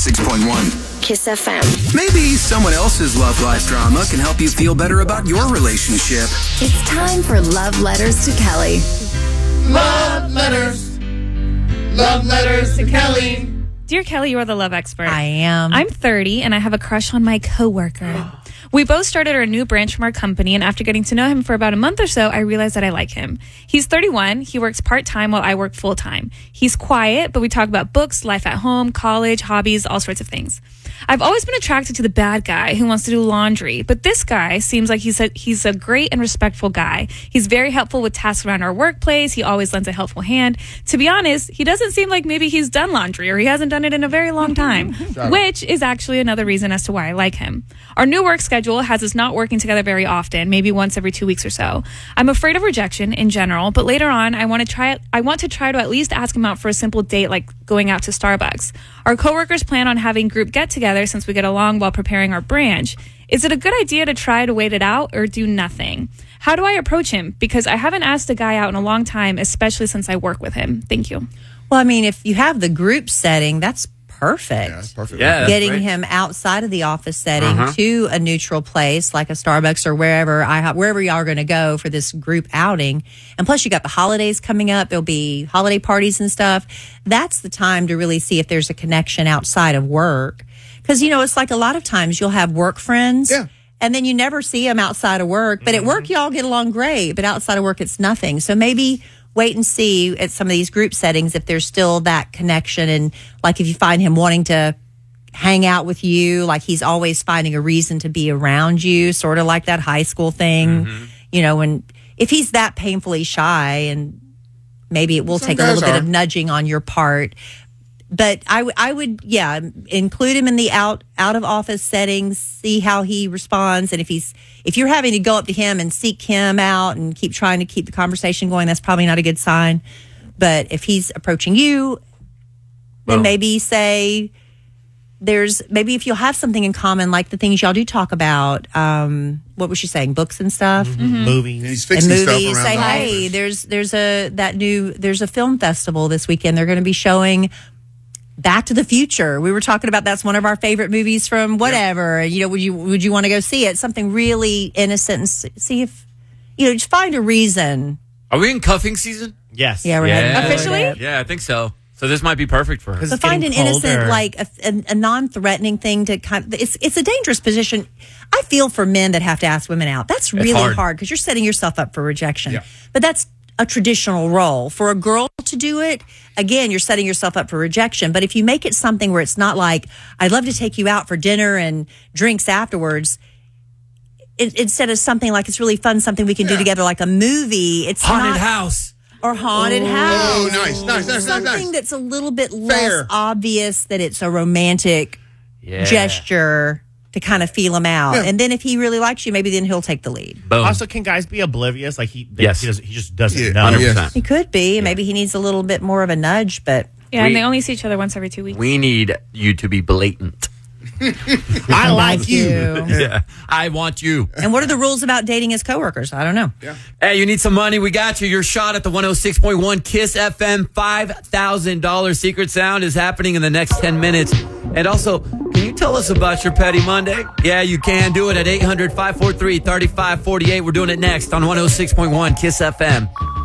106.1 Kiss FM. Maybe someone else's love life drama can help you feel better about your relationship. It's time for Love Letters to Kelly. Love letters. Love letters to Kelly. Dear Kelly, you are the love expert. I am. I'm 30 and I have a crush on my coworker. We both started our new branch from our company, and after getting to know him for about a month or so, I realized that I like him. He's 31. He works part-time while I work full-time. He's quiet, but we talk about books, life at home, college, hobbies, all sorts of things. I've always been attracted to the bad guy who wants to do laundry, but this guy seems like he's a great and respectful guy. He's very helpful with tasks around our workplace. He always lends a helpful hand. To be honest, he doesn't seem like maybe he's done laundry or he hasn't done it in a very long time, which is actually another reason as to why I like him. Our new work schedule has us not working together very often, maybe once every 2 weeks or so. I'm afraid of rejection in general, but later on, I want to try to at least ask him out for a simple date like going out to Starbucks. Our coworkers plan on having group get-together since we get along while preparing our branch. Is it a good idea to try to wait it out or do nothing? How do I approach him? Because I haven't asked a guy out in a long time, especially since I work with him. Thank you. Well, I mean, if you have the group setting, that's perfect. Yeah, that's perfect. Yeah, that's Getting great. him outside of the office setting to a neutral place like a Starbucks or wherever y'all are going to go for this group outing. And plus, you got the holidays coming up. There'll be holiday parties and stuff. That's the time to really see if there's a connection outside of work. Because, you know, it's like a lot of times you'll have work friends. Yeah. And then you never see them outside of work. But at work, y'all get along great. But outside of work, it's nothing. So maybe wait and see at some of these group settings if there's still that connection. And like if you find him wanting to hang out with you, like he's always finding a reason to be around you, sort of like that high school thing, you know, and if he's that painfully shy, and maybe it will take a little bit of nudging on your part. But I would, include him in the out of office settings, see how he responds. And if you're having to go up to him and seek him out and keep trying to keep the conversation going, that's probably not a good sign. But if he's approaching you, then maybe say maybe if you'll have something in common, like the things y'all do talk about, what was she saying? Books and stuff? Movies. He's fixing And stuff movies. around Say, the hey, office. there's a film festival this weekend. They're going to be showing Back to the Future. We were talking about that's one of our favorite movies from whatever. You know, would you want to go see it? Something really innocent, and see if just find a reason. Are we in cuffing season? Yes. Yeah, we're heading toward Officially? it. Yeah, I think so. So this might be perfect for her. So find an innocent, like a non-threatening thing to kind of. It's a dangerous position. I feel for men that have to ask women out. That's really hard because you're setting yourself up for rejection. Yeah. But that's a traditional role. For a girl to do it, again, you're setting yourself up for rejection. But if you make it something where it's not like, I'd love to take you out for dinner and drinks afterwards, instead of something like it's really fun, something we can do together, like a movie, it's Haunted not, house. or haunted house. Oh, nice. Something that's a little bit less obvious that it's a romantic gesture to kind of feel him out. Yeah. And then if he really likes you, maybe then he'll take the lead. Boom. Also, can guys be oblivious? Like he Yes. just doesn't know. 100%. He could be. Maybe he needs a little bit more of a nudge, but Yeah, and they only see each other once every 2 weeks. We need you to be blatant. I like you. Yeah. I want you. And what are the rules about dating as coworkers? I don't know. Hey, you need some money? We got you. Your shot at the 106.1 Kiss FM $5,000 secret sound is happening in the next 10 minutes. And also, can you tell us about your Petty Monday? Yeah, you can do it at 800-543-3548. We're doing it next on 106.1 Kiss FM.